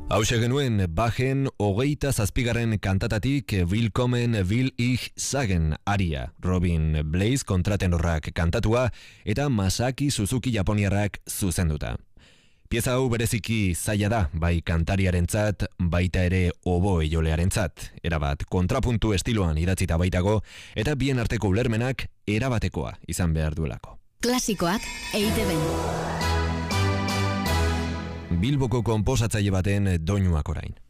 Hauxe genuen Bachen 27. kantatatik Willkommen will ich sagen aria, Robin Blaze kontratenorrak kantatua eta Masaki Suzuki japoniarrak zuzenduta. Pieza hau bereziki zaila da, bai kantariarentzat, baita ere oboe-jolearentzat, erabat kontrapuntu estiloan idatzita baitago, eta bien arteko ulermenak erabatekoa izan behar duelako. Klasikoak EITB. Bilboko konposatzaile baten doinuak orain.